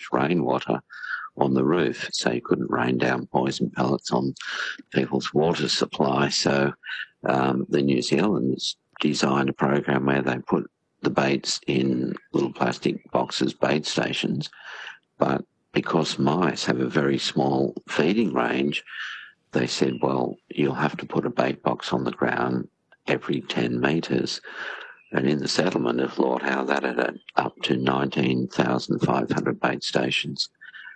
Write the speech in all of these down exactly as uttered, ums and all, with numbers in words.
enriched rainwater on the roof, so you couldn't rain down poison pellets on people's water supply. So um, the New Zealanders designed a program where they put the baits in little plastic boxes, bait stations, but because mice have a very small feeding range, they said, well, you'll have to put a bait box on the ground every ten metres. And in the settlement of Lord Howe, that had up to nineteen thousand five hundred bait stations.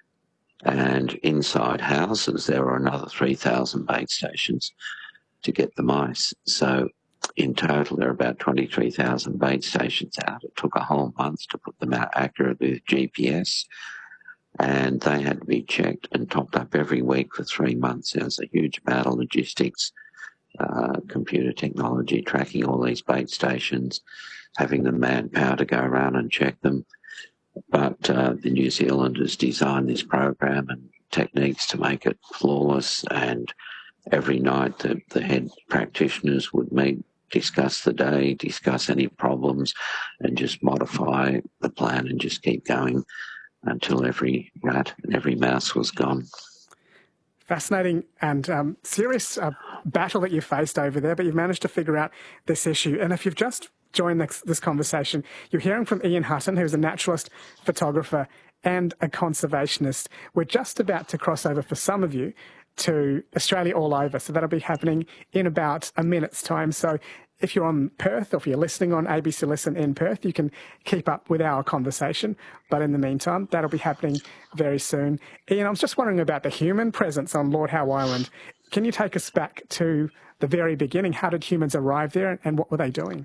And inside houses, there were another three thousand bait stations to get the mice. So in total, there are about twenty-three thousand bait stations out. It took a whole month to put them out accurately with G P S. And they had to be checked and topped up every week for three months. There was a huge amount of logistics, uh, computer technology, tracking all these bait stations, having the manpower to go around and check them. But uh, the New Zealanders designed this program and techniques to make it flawless, and every night the, the head practitioners would meet, discuss the day, discuss any problems, and just modify the plan and just keep going until every rat and every mouse was gone. Fascinating and um, serious uh, battle that you faced over there, but you've managed to figure out this issue. And if you've just joined this, this conversation, you're hearing from Ian Hutton, who's a naturalist, photographer and a conservationist. We're just about to cross over, for some of you, to Australia All Over. So that'll be happening in about a minute's time. So if you're on Perth, or if you're listening on A B C Listen in Perth, you can keep up with our conversation. But in the meantime, that'll be happening very soon. Ian, I was just wondering about the human presence on Lord Howe Island. Can you take us back to the very beginning? How did humans arrive there, and what were they doing?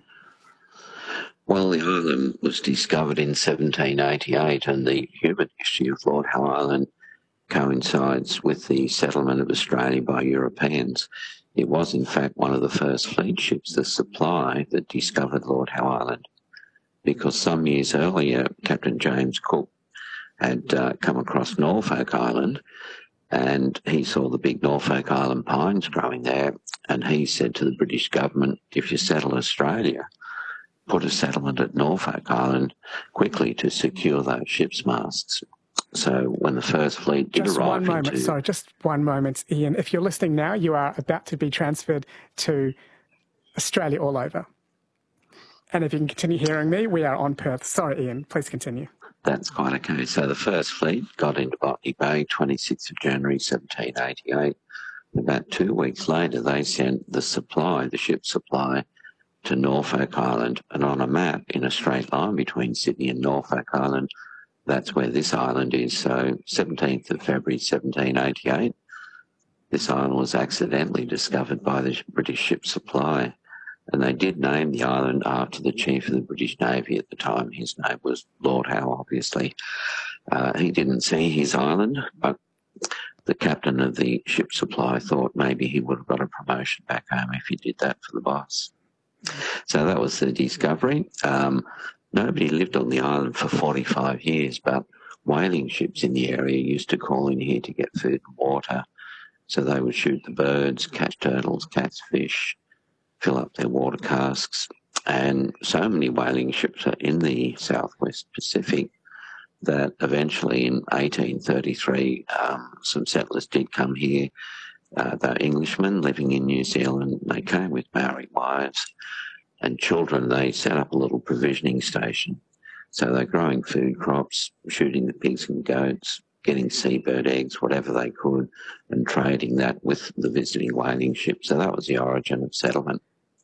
Well, the island was discovered in seventeen eighty-eight, and the human history of Lord Howe Island coincides with the settlement of Australia by Europeans. It was, in fact, one of the first fleet ships, the Supply, that discovered Lord Howe Island, because some years earlier, Captain James Cook had uh, come across Norfolk Island, and he saw the big Norfolk Island pines growing there, and he said to the British government, if you settle Australia, put a settlement at Norfolk Island quickly to secure those ships' masts. So when the first fleet did just arrive one moment, into... Sorry, just one moment, Ian. If you're listening now, you are about to be transferred to Australia All Over. And if you can continue hearing me, we are on Perth. Sorry, Ian, please continue. That's quite okay. So the first fleet got into Botany Bay, twenty-sixth of January, seventeen eighty-eight. About two weeks later, they sent the Supply, the ship Supply, to Norfolk Island. And on a map, in a straight line between Sydney and Norfolk Island, that's where this island is. So seventeenth of February, seventeen eighty-eight, this island was accidentally discovered by the British ship Supply. And they did name the island after the chief of the British Navy at the time. His name was Lord Howe, obviously. Uh, he didn't see his island, but the captain of the ship Supply thought maybe he would have got a promotion back home if he did that for the boss. So that was the discovery. Um, Nobody lived on the island for forty-five years, but whaling ships in the area used to call in here to get food and water. So they would shoot the birds, catch turtles, catch fish, fill up their water casks. And so many whaling ships are in the southwest Pacific that eventually in eighteen thirty-three, um, some settlers did come here. Uh, they're Englishmen living in New Zealand. They came with Maori wives and children. They set up a little provisioning station. So they're growing food crops, shooting the pigs and goats, getting seabird eggs, whatever they could, and trading that with the visiting whaling ship. So that was the origin of settlement.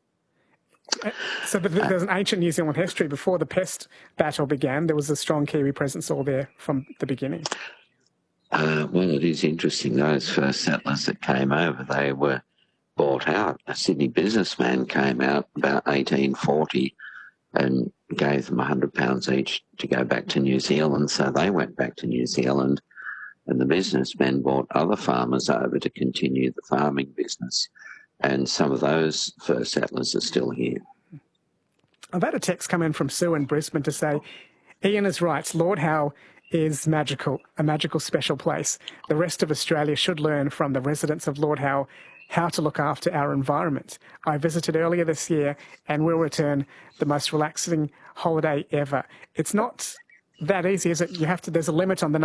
So but there's an ancient New Zealand history. Before the pest battle began, there was a strong Kiwi presence all there from the beginning. Uh, well, it is interesting. Those first settlers that came over, they were bought out. A Sydney businessman came out about eighteen forty and gave them one hundred pounds each to go back to New Zealand. So they went back to New Zealand, and the businessmen brought other farmers over to continue the farming business. And some of those first settlers are still here. I've had a text come in from Sue in Brisbane to say, Ian is right, Lord Howe is magical, a magical special place. The rest of Australia should learn from the residents of Lord Howe how to look after our environment. I visited earlier this year and will return the most relaxing holiday ever. It's not that easy, is it? You have to, there's a limit on the number